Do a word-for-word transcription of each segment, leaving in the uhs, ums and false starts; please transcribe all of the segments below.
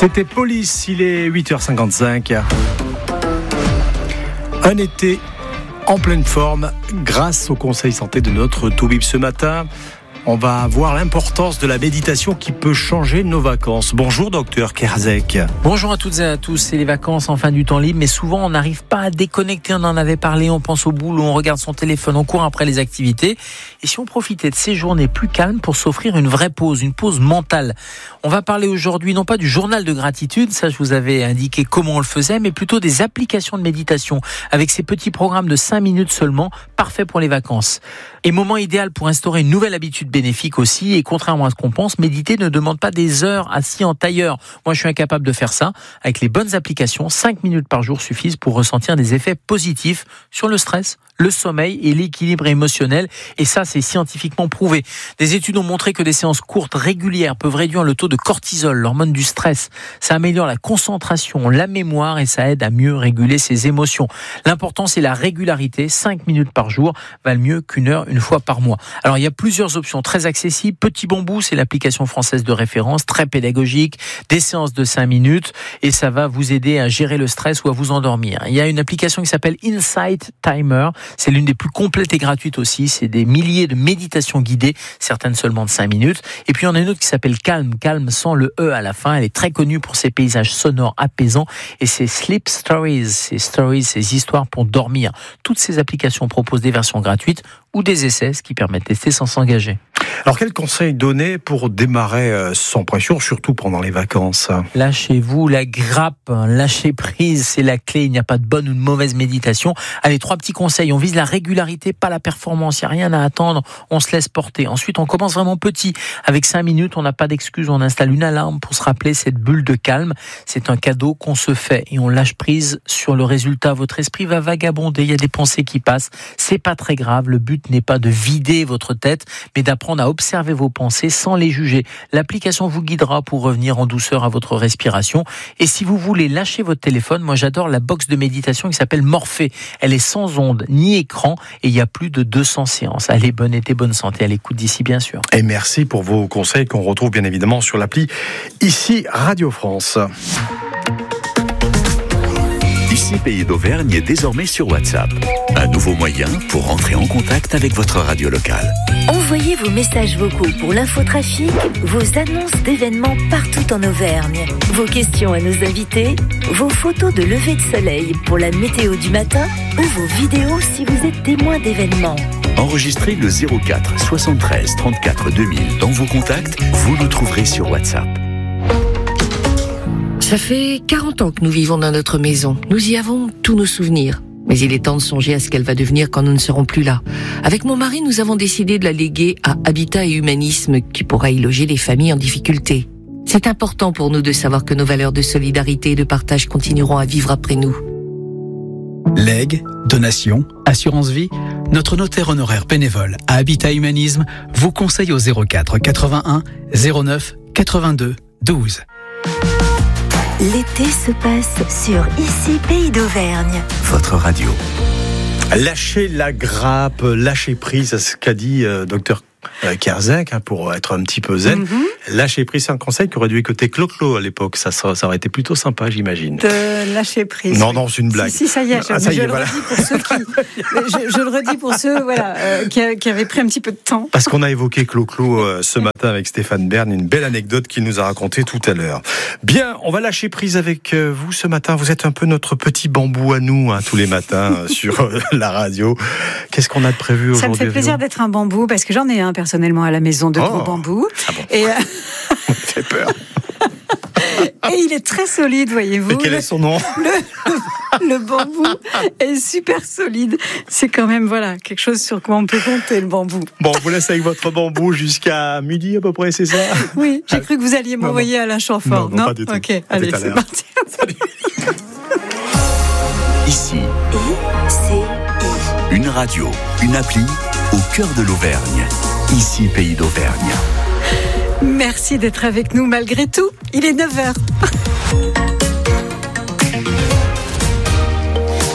C'était Police, il est huit heures cinquante-cinq. Un été en pleine forme grâce au conseil santé de notre Toubib ce matin. On va voir l'importance de la méditation qui peut changer nos vacances. Bonjour docteur Kerzek. Bonjour à toutes et à tous, c'est les vacances en fin du temps libre, mais souvent on n'arrive pas à déconnecter, on en avait parlé, on pense au boulot, on regarde son téléphone, on court après les activités. Et si on profitait de ces journées plus calmes pour s'offrir une vraie pause, une pause mentale? On va parler aujourd'hui non pas du journal de gratitude, ça je vous avais indiqué comment on le faisait, mais plutôt des applications de méditation avec ces petits programmes de cinq minutes seulement, parfaits pour les vacances. Et moment idéal pour instaurer une nouvelle habitude bénéfique aussi, et contrairement à ce qu'on pense, méditer ne demande pas des heures assis en tailleur. Moi je suis incapable de faire ça. Avec les bonnes applications, cinq minutes par jour suffisent pour ressentir des effets positifs sur le stress, le sommeil et l'équilibre émotionnel, et ça c'est scientifiquement prouvé. Des études ont montré que des séances courtes régulières peuvent réduire le taux de cortisol, l'hormone du stress. Ça améliore la concentration, la mémoire et ça aide à mieux réguler ses émotions. L'important c'est la régularité, cinq minutes par jour valent mieux qu'une heure une fois par mois. Alors il y a plusieurs options très accessibles. Petit Bambou, c'est l'application française de référence, très pédagogique, des séances de cinq minutes et ça va vous aider à gérer le stress ou à vous endormir. Il y a une application qui s'appelle Insight Timer. C'est l'une des plus complètes et gratuites aussi. C'est des milliers de méditations guidées, certaines seulement de cinq minutes. Et puis, il y en a une autre qui s'appelle Calm, Calm sans le E à la fin. Elle est très connue pour ses paysages sonores apaisants. Et c'est Sleep Stories, ces stories, ces histoires pour dormir. Toutes ces applications proposent des versions gratuites ou des essais, ce qui permet de tester sans s'engager. Alors, quel conseil donner pour démarrer sans pression, surtout pendant les vacances? Lâchez-vous la grappe, lâchez prise, c'est la clé. Il n'y a pas de bonne ou de mauvaise méditation. Allez, trois petits conseils. On vise la régularité, pas la performance. Il n'y a rien à attendre. On se laisse porter. Ensuite, on commence vraiment petit. Avec cinq minutes, on n'a pas d'excuse. On installe une alarme pour se rappeler cette bulle de calme. C'est un cadeau qu'on se fait et on lâche prise sur le résultat. Votre esprit va vagabonder. Il y a des pensées qui passent. C'est pas très grave. Le but n'est pas de vider votre tête, mais d'apprendre à observer vos pensées sans les juger. L'application vous guidera pour revenir en douceur à votre respiration. Et si vous voulez lâcher votre téléphone, moi j'adore la box de méditation qui s'appelle Morphée. Elle est sans ondes ni écran et il y a plus de deux cents séances. Allez, bonne été, bonne santé à l'écoute d'ici bien sûr. Et merci pour vos conseils qu'on retrouve bien évidemment sur l'appli Ici Radio France. Ici Pays d'Auvergne est désormais sur WhatsApp. Un nouveau moyen pour entrer en contact avec votre radio locale. Envoyez vos messages vocaux pour l'infotrafic, vos annonces d'événements partout en Auvergne, vos questions à nos invités, vos photos de lever de soleil pour la météo du matin ou vos vidéos si vous êtes témoin d'événements. Enregistrez le zéro quatre soixante-treize trente-quatre deux mille dans vos contacts, vous nous trouverez sur WhatsApp. Ça fait quarante ans que nous vivons dans notre maison. Nous y avons tous nos souvenirs. Mais il est temps de songer à ce qu'elle va devenir quand nous ne serons plus là. Avec mon mari, nous avons décidé de la léguer à Habitat et Humanisme, qui pourra y loger les familles en difficulté. C'est important pour nous de savoir que nos valeurs de solidarité et de partage continueront à vivre après nous. Legs, donations, assurance vie, notre notaire honoraire bénévole à Habitat Humanisme vous conseille au zéro quatre quatre-vingt-un zéro neuf quatre-vingt-deux douze. L'été se passe sur Ici Pays d'Auvergne. Votre radio. Lâcher la grappe, lâcher prise, c'est ce qu'a dit euh, docteur Kerzek, hein, pour être un petit peu zen. Mm-hmm. Lâcher prise, c'est un conseil qui aurait dû écouter Clo-Clo à l'époque. Ça, ça, ça aurait été plutôt sympa, j'imagine. De lâcher prise. Non, non, c'est une blague. Si, si ça y est, je, ah, ça y est, je, voilà. le, redis pour ceux qui, je, je le redis pour ceux voilà, euh, qui, qui avaient pris un petit peu de temps. Parce qu'on a évoqué Clo-Clo euh, ce matin avec Stéphane Bern, une belle anecdote qu'il nous a racontée tout à l'heure. Bien, on va lâcher prise avec euh, vous ce matin. Vous êtes un peu notre petit bambou à nous, hein, tous les matins euh, sur euh, la radio. Qu'est-ce qu'on a de prévu aujourd'hui? Ça me fait plaisir d'être un bambou parce que j'en ai un personnellement à la maison de oh. gros bambous. Ah bon. Et euh... ça fait peur. Et il est très solide, voyez-vous. Et quel est son nom? le, le bambou est super solide. C'est quand même voilà quelque chose sur quoi on peut compter, le bambou. Bon, on vous laisse avec votre bambou jusqu'à midi à peu près, c'est ça? Oui, j'ai cru que vous alliez m'envoyer à la Chamfort. Non, non, non, pas du tout. Ok, allez, c'est parti. Salut. Ici, I-C-I. Une radio, une appli au cœur de l'Auvergne. Ici, Pays d'Auvergne. Merci d'être avec nous malgré tout. Il est neuf heures.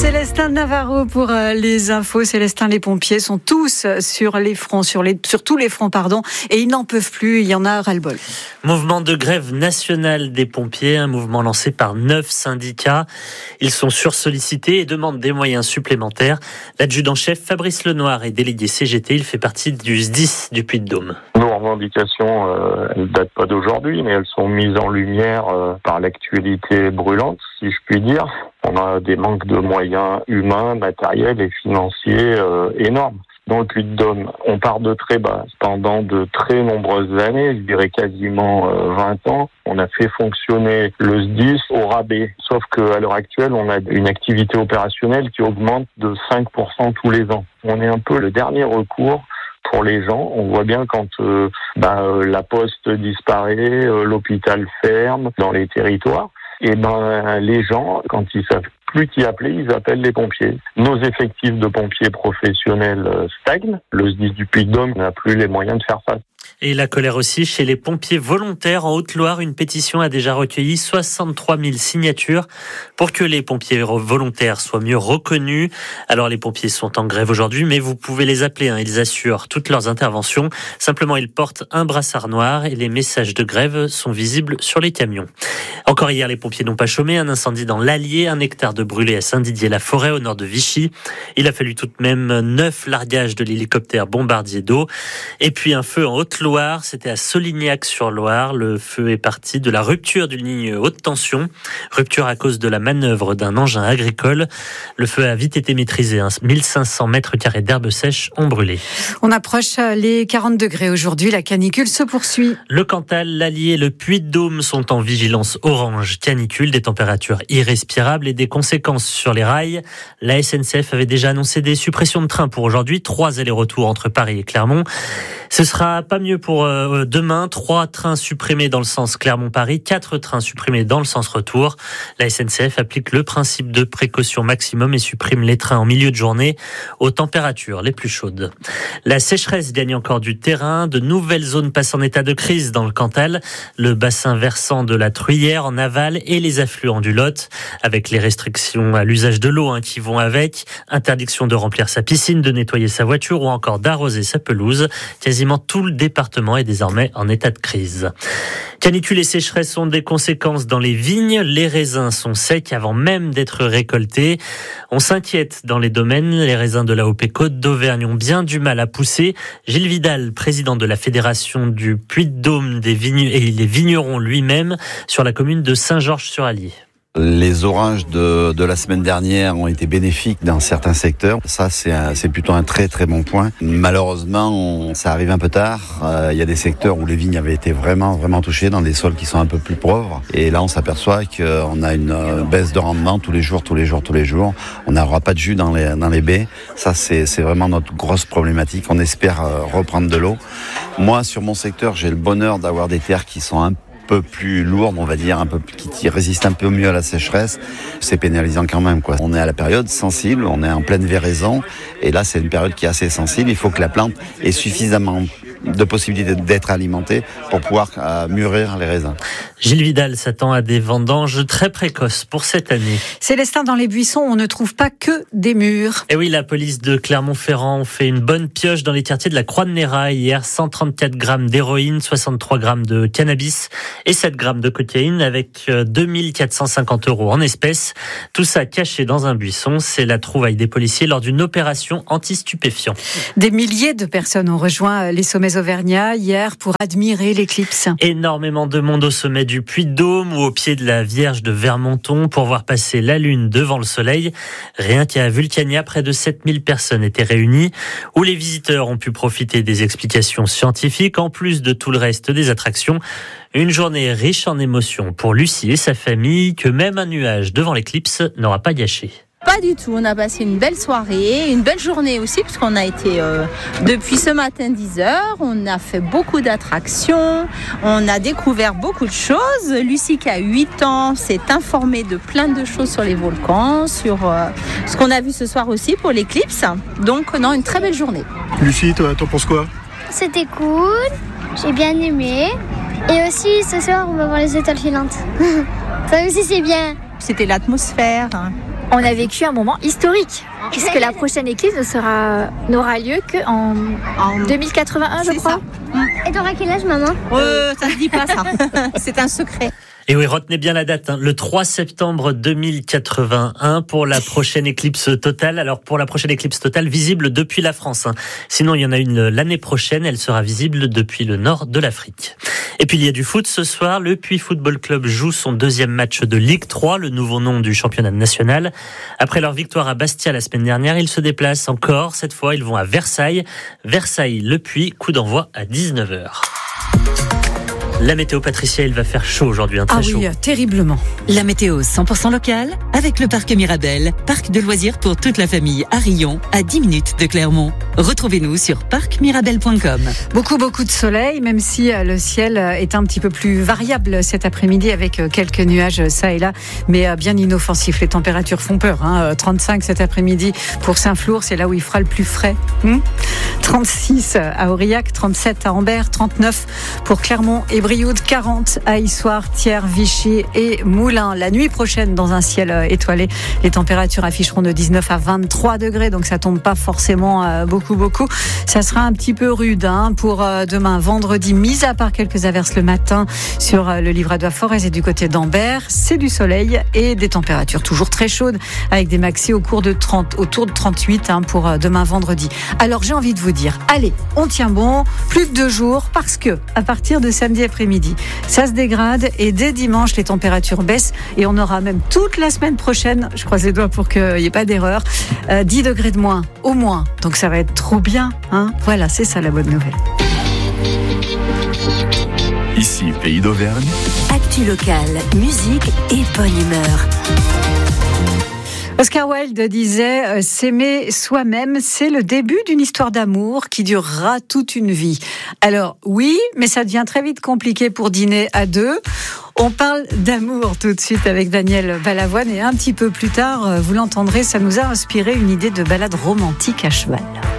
Célestin Navarro pour les infos. Célestin, les pompiers sont tous sur les fronts, sur, les, sur tous les fronts, pardon, et ils n'en peuvent plus, il y en a ras-le-bol. Mouvement de grève nationale des pompiers, un mouvement lancé par neuf syndicats. Ils sont sursollicités et demandent des moyens supplémentaires. L'adjudant-chef Fabrice Lenoir est délégué C G T, il fait partie du S D I S du Puy-de-Dôme. Nos revendications, euh, elles ne datent pas d'aujourd'hui, mais elles sont mises en lumière euh, par l'actualité brûlante, si je puis dire. On a des manques de moyens humains, matériels et financiers euh, énormes. Dans le Puy-de-Dôme, on part de très bas. Pendant de très nombreuses années, je dirais quasiment euh, vingt ans, on a fait fonctionner le S D I S au rabais. Sauf qu'à l'heure actuelle, on a une activité opérationnelle qui augmente de cinq pour cent tous les ans. On est un peu le dernier recours pour les gens. On voit bien quand euh, bah, euh, la poste disparaît, euh, l'hôpital ferme dans les territoires. Et ben les gens, quand ils savent plus qui appeler, ils appellent les pompiers. Nos effectifs de pompiers professionnels stagnent. Le S D I S du Puy-de-Dôme n'a plus les moyens de faire face. Et la colère aussi chez les pompiers volontaires en Haute-Loire. Une pétition a déjà recueilli soixante-trois mille signatures pour que les pompiers volontaires soient mieux reconnus. Alors les pompiers sont en grève aujourd'hui, mais vous pouvez les appeler. Hein. Ils assurent toutes leurs interventions. Simplement, ils portent un brassard noir et les messages de grève sont visibles sur les camions. Encore hier, les pompiers n'ont pas chômé. Un incendie dans l'Allier, un hectare de brûlé à Saint-Didier-la-Forêt au nord de Vichy. Il a fallu tout de même neuf largages de l'hélicoptère bombardier d'eau. Et puis un feu en Haute-Loire, c'était à Solignac-sur-Loire. Le feu est parti de la rupture d'une ligne haute tension. Rupture à cause de la manœuvre d'un engin agricole. Le feu a vite été maîtrisé. mille cinq cents mètres carrés d'herbes sèches ont brûlé. On approche les quarante degrés aujourd'hui. La canicule se poursuit. Le Cantal, l'Allier et le Puy-de-Dôme sont en vigilance orange canicule, des températures irrespirables et des conséquences sur les rails. La S N C F avait déjà annoncé des suppressions de trains pour aujourd'hui. Trois allers-retours entre Paris et Clermont. Ce sera pas mieux pour euh, demain. Trois trains supprimés dans le sens Clermont-Paris, quatre trains supprimés dans le sens retour. La S N C F applique le principe de précaution maximum et supprime les trains en milieu de journée aux températures les plus chaudes. La sécheresse gagne encore du terrain. De nouvelles zones passent en état de crise dans le Cantal. Le bassin versant de la Truyère en aval et les affluents du Lot, avec les restrictions à l'usage de l'eau hein, qui vont avec. Interdiction de remplir sa piscine, de nettoyer sa voiture ou encore d'arroser sa pelouse. Quasiment tout le département est désormais en état de crise. Canicule et sécheresse ont des conséquences dans les vignes. Les raisins sont secs avant même d'être récoltés. On s'inquiète dans les domaines. Les raisins de la O P Côte d'Auvergne ont bien du mal à pousser. Gilles Vidal, président de la Fédération du Puy-de-Dôme des vignes et les vignerons lui-même, sur la commune de Saint-Georges-sur-Allier. Les orages de, de la semaine dernière ont été bénéfiques dans certains secteurs. Ça, c'est, un, c'est plutôt un très très bon point. Malheureusement, on, ça arrive un peu tard. Euh, il y a des secteurs où les vignes avaient été vraiment vraiment touchées, dans des sols qui sont un peu plus pauvres. Et là, on s'aperçoit qu'on a une euh, baisse de rendement tous les jours, tous les jours, tous les jours. On n'aura pas de jus dans les, dans les baies. Ça, c'est, c'est vraiment notre grosse problématique. On espère euh, reprendre de l'eau. Moi, sur mon secteur, j'ai le bonheur d'avoir des terres qui sont un peu peu plus lourde, on va dire, un peu qui résiste un peu mieux à la sécheresse. C'est pénalisant quand même, quoi. On est à la période sensible, on est en pleine véraison, et là, c'est une période qui est assez sensible. Il faut que la plante ait suffisamment de possibilités d'être alimentée pour pouvoir euh, mûrir les raisins. Gilles Vidal s'attend à des vendanges très précoces pour cette année. Célestin, dans les buissons, on ne trouve pas que des mûres. Et oui, la police de Clermont-Ferrand fait une bonne pioche dans les quartiers de la Croix-de-Néraille. Hier, cent trente-quatre grammes d'héroïne, soixante-trois grammes de cannabis et sept grammes de cocaïne avec deux mille quatre cent cinquante euros en espèces. Tout ça caché dans un buisson. C'est la trouvaille des policiers lors d'une opération anti-stupéfiants. Des milliers de personnes ont rejoint les sommets auvergnats hier pour admirer l'éclipse. Énormément de monde au sommet du Puy-de-Dôme ou au pied de la Vierge de Vermonton pour voir passer la Lune devant le Soleil. Rien qu'à Vulcania, près de sept mille personnes étaient réunies, où les visiteurs ont pu profiter des explications scientifiques en plus de tout le reste des attractions. Une journée riche en émotions pour Lucie et sa famille que même un nuage devant l'éclipse n'aura pas gâché. Pas du tout, on a passé une belle soirée, une belle journée aussi, parce qu'on a été euh, depuis ce matin dix heures, on a fait beaucoup d'attractions, on a découvert beaucoup de choses. Lucie qui a huit ans s'est informée de plein de choses sur les volcans, sur euh, ce qu'on a vu ce soir aussi pour l'éclipse. Donc non, une très belle journée. Lucie, toi, t'en penses quoi ? C'était cool, j'ai bien aimé. Et aussi ce soir on va voir les étoiles filantes. Ça aussi c'est bien. C'était l'atmosphère. On a vécu un moment historique, puisque la prochaine éclipse ne sera, n'aura lieu qu'en en deux mille quatre-vingt-un, je crois. Ça. Et t'auras quel âge, maman ? euh, Ça se dit pas, ça. C'est un secret. Et oui, retenez bien la date, hein, le trois septembre deux mille quatre-vingt-un pour la prochaine éclipse totale. Alors pour la prochaine éclipse totale visible depuis la France. Hein. Sinon, il y en a une l'année prochaine, elle sera visible depuis le nord de l'Afrique. Et puis il y a du foot ce soir, le Puy Football Club joue son deuxième match de Ligue trois, le nouveau nom du championnat national. Après leur victoire à Bastia la semaine dernière, ils se déplacent encore. Cette fois, ils vont à Versailles. Versailles-Le Puy, coup d'envoi à dix-neuf heures. La météo, Patricia, il va faire chaud aujourd'hui, hein, très ah chaud. oui, terriblement. La météo cent pour cent locale avec le parc Mirabel, parc de loisirs pour toute la famille à Rion, à dix minutes de Clermont. Retrouvez-nous sur parc mirabel point com. Beaucoup, beaucoup de soleil, même si le ciel est un petit peu plus variable cet après-midi avec quelques nuages ça et là, mais bien inoffensifs. Les températures font peur. Hein. trente-cinq cet après-midi pour Saint-Flour, c'est là où il fera le plus frais. Hum trente-six à Aurillac, trente-sept à Ambert, trente-neuf pour Clermont et Brioude, quarante à Issoire, Thiers, Vichy et Moulins. La nuit prochaine, dans un ciel étoilé, les températures afficheront de dix-neuf à vingt-trois degrés, donc ça tombe pas forcément beaucoup, beaucoup. Ça sera un petit peu rude hein, pour demain, vendredi, mis à part quelques averses le matin sur le livret de la Forez et du côté d'Ambert. C'est du soleil et des températures toujours très chaudes, avec des maxi au cours de trente, autour de trente-huit hein, pour demain, vendredi. Alors j'ai envie de vous dire, allez, on tient bon, plus que deux jours, parce que à partir de samedi après-midi, ça se dégrade et dès dimanche, les températures baissent et on aura même toute la semaine prochaine, je croise les doigts pour qu'il n'y ait pas d'erreur, euh, dix degrés de moins, au moins. Donc ça va être trop bien. Hein, voilà, c'est ça la bonne nouvelle. Ici, Pays d'Auvergne. Actu locale, musique et bonne humeur. Oscar Wilde disait euh, « S'aimer soi-même, c'est le début d'une histoire d'amour qui durera toute une vie. » Alors oui, mais ça devient très vite compliqué pour dîner à deux. On parle d'amour tout de suite avec Daniel Balavoine et un petit peu plus tard, vous l'entendrez, ça nous a inspiré une idée de balade romantique à cheval.